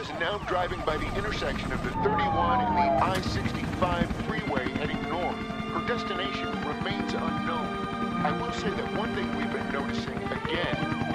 is now driving by the intersection of the 31 and the I-65 freeway heading north. Her destination remains unknown. I will say that one thing we've been noticing again